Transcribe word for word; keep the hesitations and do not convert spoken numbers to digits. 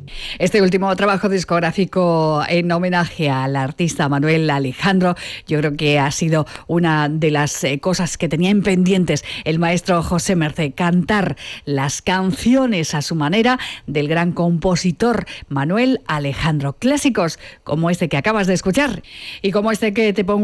Este último trabajo discográfico en homenaje al artista Manuel Alejandro, yo creo que ha sido una de las eh, cosas que tenía en pendientes el maestro José Mercé, cantar las canciones a su manera del gran compositor Manuel Alejandro. Clásicos como este que acabas de escuchar y como este que te pongo